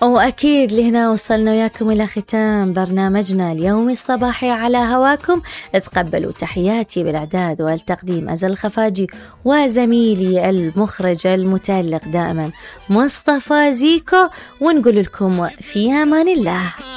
وأكيد لهنا وصلنا وياكم إلى ختام برنامجنا اليومي الصباحي على هواكم. تقبلوا تحياتي بالإعداد والتقديم أزل الخفاجي، وزميلي المخرج المتألق دائما مصطفى زيكو، ونقول لكم في أمان الله.